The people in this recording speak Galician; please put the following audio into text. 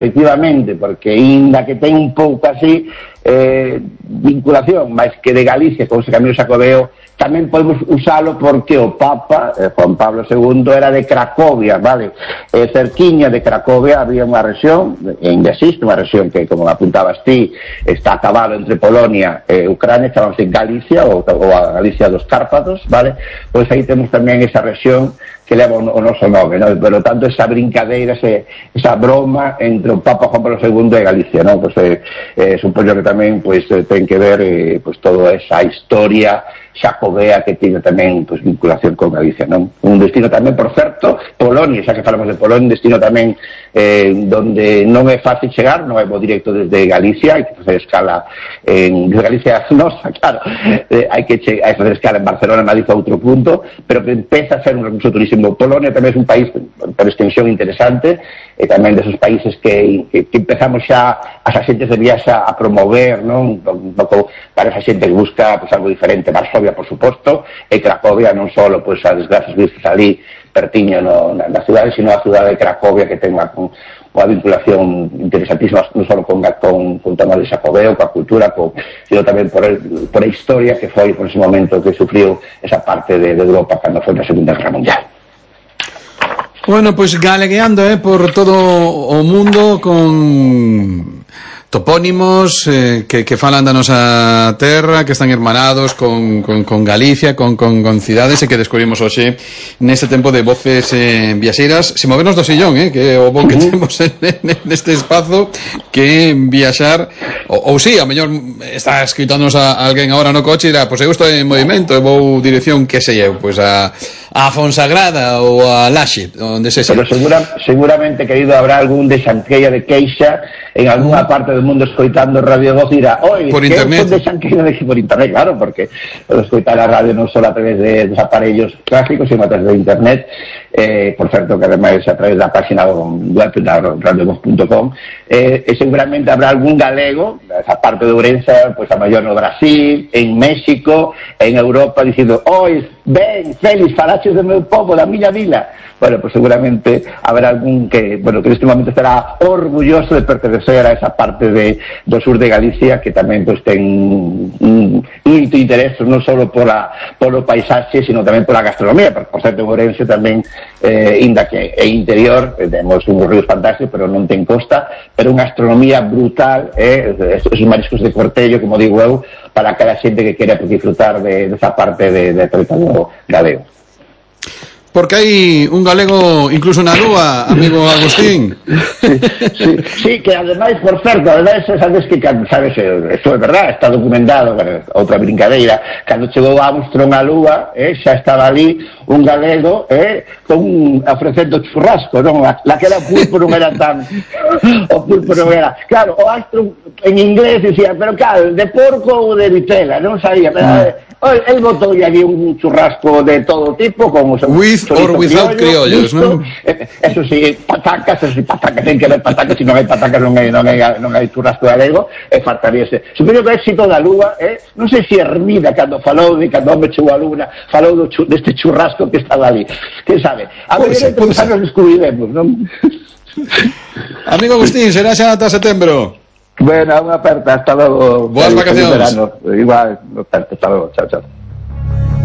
efectivamente, porque inda que ten un pouco así vinculación, máis que de Galicia con ese Camino Xacobeo, tamén podemos usalo porque o Papa Juan Pablo II era de Cracovia, vale? Cerquiña de Cracovia había unha rexión, ainda existe unha rexión que, como apuntabas ti, está a cabalo entre Polonia e Ucrania, chamamos Galicia ou a Galicia dos Cárpatos, vale? Pois aí temos tamén esa rexión que leva o noso nome, ¿no? Pero tanto esa brincadeira, esa broma entre o Papa Juan Pablo II e Galicia, ¿no? Pues supoño que tamén pues ten que ver pues toda esa historia xacobea que tiene tamén pues vinculación con Galicia, non? Un destino tamén, por certo, Polonia, xa que falamos de Polonia, un destino tamén donde non é fácil chegar, non é bo directo desde Galicia, hai que facer escala desde Galicia nosa, claro, hai que facer escala en Barcelona, Madrid ou outro punto, pero que empeza a ser un recurso turístico. Polonia tamén é un país por extensión interesante, e tamén desos países que empezamos xa as axentes de viaxa a promover, non? Un pouco para esa xente que busca pues algo diferente. Varsovia, por suposto, e Cracovia non só pues as desgracias vistas ali pertiño na cidade, sino a cidade de Cracovia, que ten unha vinculación interesantísima non só con o tema de Xacobeo, coa cultura, sino tamén por a historia que foi por ese momento que sufriu esa parte de Europa cando foi na Segunda Guerra Mundial. Bueno, pois galegueando por todo o mundo con topónimos que falan da nosa terra, que están hermanados con Galicia, con cidades, e que descubrimos hoxe neste tempo de voces viaxeiras, sin movernos do sillón, que é o bon que temos neste espazo, que viaxar, ou si, a mellor está escritóndonos a alguén agora no coche e dirá, pois eu estou en movimento, eu vou dirección, que sei eu, pois a Fonsagrada ou a Laxe, onde sexa. Pero seguramente, querido, habrá algún de Xanqueira de Queixa en algunha parte do mundo escoitando Radio Voz, dirá, oi, por internet. De Xanqueira de por internet, claro, porque escoitar a radio non só a través dos aparellos clásicos, sino a través de internet, por certo que ademais a través da página web da radiovoz.com, e seguramente habrá algún galego, esa parte de Ourense, pues a maior no Brasil, en México, en Europa, dicindo, oi, ben, Félix, falaches do meu povo, da miña vila. Bueno, pues seguramente habrá algún que en este momento estará orgulloso de pertenecer a esa parte do sur de Galicia, que tamén pues ten un interés non só polo paisaxe, sino tamén pola gastronomía. Por certo, en Ourense tamén, inda que é interior, temos uns ríos fantásticos, pero non ten costa, pero unha gastronomía brutal, esos mariscos de Cortello, como digo eu, para cada xente que quera disfrutar desa parte de territorio galego. Porque hai un galego incluso na lúa, amigo Agustín. Sí, que ademais, por certo, sabes que, sabes, isto é verdad, está documentado, outra brincadeira, cando chegou Armstrong á lúa, xa estaba ali un galego, ofrecendo churrasco, non? Aquela pulpo non era tan... O pulpo non era... Claro, o Armstrong en inglés dicía, pero claro, de porco ou de vitela, non sabía, pero... El botou ali un churrasco de todo tipo, como with or without criollos, non? Eso sí, patacas, ten que haber patacas, se non hai patacas non hai churrasco galego, faltaríase. Supoño que o éxito da lúa, non sei se Hermida, cando falou de cando me chegou a luna, falou deste churrasco que estaba ali. Que sabe? A ver, nos descubriremos, non? Amigo Agustín, será xa ata setembro. Bueno, unha aperta, hasta logo. Boas vacacións. Igual, aperta, hasta logo, chao.